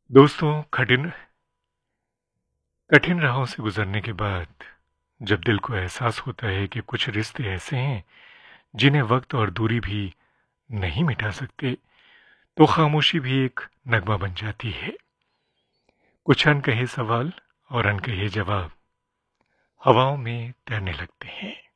दोस्तों, कठिन कठिन राहों से गुजरने के बाद जब दिल को एहसास होता है कि कुछ रिश्ते ऐसे हैं जिन्हें वक्त और दूरी भी नहीं मिटा सकते, तो खामोशी भी एक नगमा बन जाती है। कुछ अनकहे सवाल और अनकहे जवाब हवाओं में तैरने लगते हैं।